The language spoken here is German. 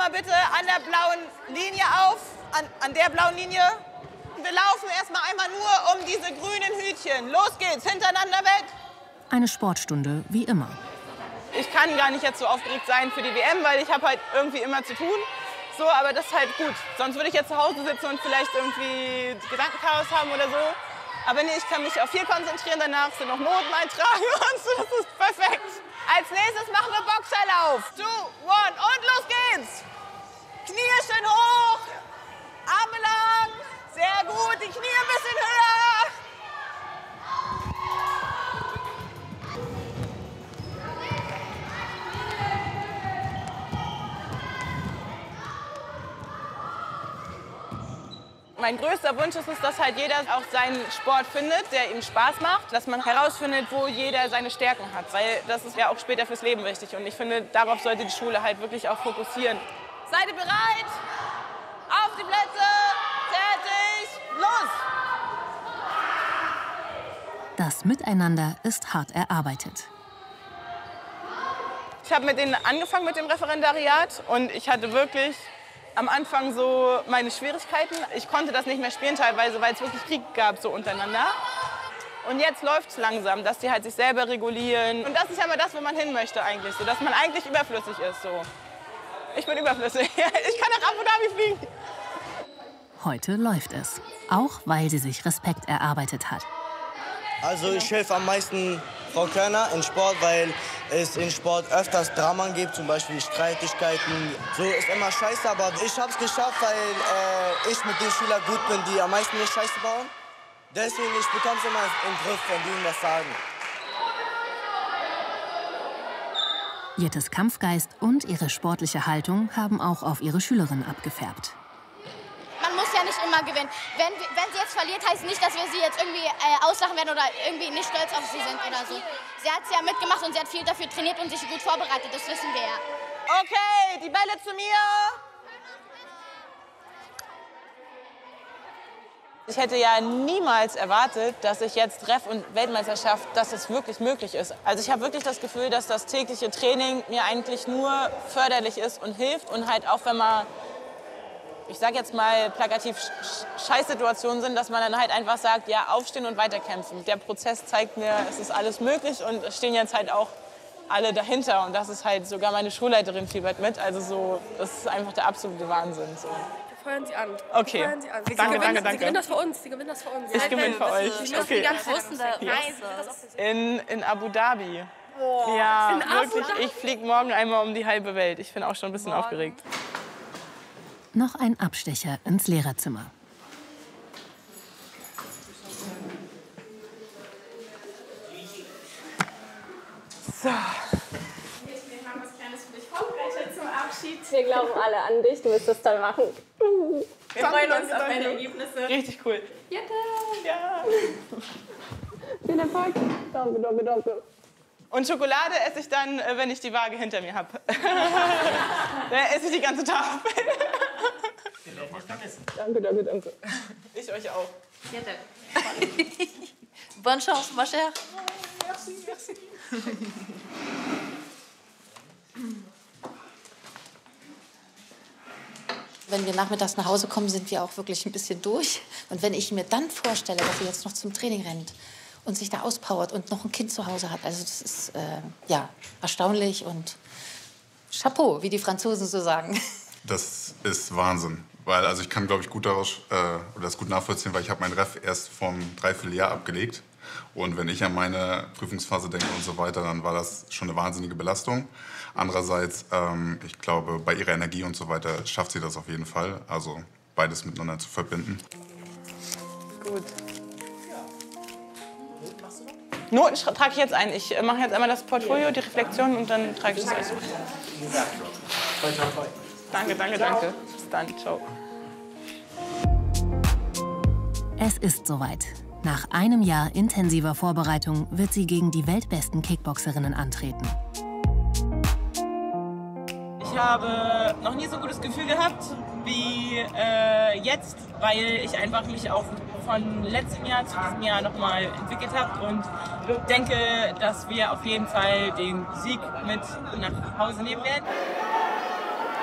mal bitte an der blauen Linie auf, an der blauen Linie. Wir laufen erstmal einmal nur um diese grünen Hütchen. Los geht's, hintereinander weg. Eine Sportstunde wie immer. Ich kann gar nicht jetzt so aufgeregt sein für die WM, weil ich habe halt irgendwie immer zu tun. So, aber das ist halt gut. Sonst würde ich jetzt zu Hause sitzen und vielleicht irgendwie Gedankenchaos haben oder so. Aber nee, ich kann mich auf viel konzentrieren. Danach sind noch Noten eintragen und so. Das ist perfekt. Als nächstes machen wir Boxerlauf. 2, 1 und los geht's. Knie schön hoch. Arme lang. Sehr gut. Die Knie ein bisschen höher. Mein größter Wunsch ist es, dass halt jeder auch seinen Sport findet, der ihm Spaß macht. Dass man herausfindet, wo jeder seine Stärken hat. Weil das ist ja auch später fürs Leben wichtig. Und ich finde, darauf sollte die Schule halt wirklich auch fokussieren. Seid ihr bereit? Auf die Plätze! Fertig! Los! Das Miteinander ist hart erarbeitet. Ich habe mit denen angefangen mit dem Referendariat. Und ich hatte wirklich am Anfang so meine Schwierigkeiten. Ich konnte das nicht mehr spielen teilweise, weil es wirklich Krieg gab so untereinander. Und jetzt läuft es langsam, dass die halt sich selber regulieren. Und das ist ja immer das, wo man hin möchte eigentlich, so, dass man eigentlich überflüssig ist. So. Ich bin überflüssig. Ich kann nach Abu Dhabi fliegen. Heute läuft es, auch weil sie sich Respekt erarbeitet hat. Also ich helfe am meisten Frau Körner in Sport, weil es in Sport öfters Drama gibt, zum Beispiel Streitigkeiten. So ist immer scheiße, aber ich habe es geschafft, weil ich mit den Schülern gut bin, die am meisten nicht Scheiße bauen. Deswegen, ich bekomme es immer im Griff, wenn die ihnen was sagen. Jettes Kampfgeist und ihre sportliche Haltung haben auch auf ihre Schülerin abgefärbt. Man muss ja nicht immer gewinnen. Wenn sie jetzt verliert, heißt nicht, dass wir sie jetzt irgendwie auslachen werden oder irgendwie nicht stolz auf sie sind oder so. Sie hat es ja mitgemacht und sie hat viel dafür trainiert und sich gut vorbereitet, das wissen wir ja. Okay, die Bälle zu mir. Ich hätte ja niemals erwartet, dass ich jetzt Ref und Weltmeisterschaft, dass es wirklich möglich ist. Also ich habe wirklich das Gefühl, dass das tägliche Training mir eigentlich nur förderlich ist und hilft. Und halt auch, wenn man, ich sage jetzt mal plakativ, Scheißsituationen sind, dass man dann halt einfach sagt, ja, aufstehen und weiterkämpfen. Der Prozess zeigt mir, es ist alles möglich und es stehen jetzt halt auch alle dahinter. Und das ist halt, sogar meine Schulleiterin fiebert mit. Also so, das ist einfach der absolute Wahnsinn. So. Feuern Sie an. Okay. Feuern Sie an. Danke. Sie gewinnen das für uns. Sie gewinnen das für uns. Ich gewinne für euch. Sie müssen die ganze Reise. In Abu Dhabi. Oh. Ja, In wirklich. Abu Dhabi? Ich fliege morgen einmal um die halbe Welt. Ich bin auch schon ein bisschen aufgeregt. Noch ein Abstecher ins Lehrerzimmer. So. Wir glauben alle an dich, du wirst das toll machen. Wir freuen uns auf deine Ergebnisse. Richtig cool. Jette! Ja. Viel Erfolg. Danke. Und Schokolade esse ich dann, wenn ich die Waage hinter mir habe. Dann esse ich die ganze Tafel. Danke. Ich euch auch. Jette. Bonne chance, ma chère. Merci. Wenn wir nachmittags nach Hause kommen, sind wir auch wirklich ein bisschen durch. Und wenn ich mir dann vorstelle, dass sie jetzt noch zum Training rennt und sich da auspowert und noch ein Kind zu Hause hat, also das ist ja erstaunlich und Chapeau, wie die Franzosen so sagen. Das ist Wahnsinn, weil also ich kann, glaube ich, gut daraus oder das gut nachvollziehen, weil ich habe meinen Ref erst vor einem Dreivierteljahr abgelegt. Und wenn ich an meine Prüfungsphase denke und so weiter, dann war das schon eine wahnsinnige Belastung. Andererseits, ich glaube, bei ihrer Energie und so weiter schafft sie das auf jeden Fall. Also beides miteinander zu verbinden. Gut. Noten trage ich jetzt ein. Ich mache jetzt einmal das Portfolio, die Reflexion und dann trage ich das alles. Danke. Bis dann. Ciao. Es ist soweit. Nach einem Jahr intensiver Vorbereitung wird sie gegen die weltbesten Kickboxerinnen antreten. Ich habe noch nie so ein gutes Gefühl gehabt wie jetzt, weil ich einfach mich auch von letztem Jahr zu diesem Jahr noch mal entwickelt habe und denke, dass wir auf jeden Fall den Sieg mit nach Hause nehmen werden.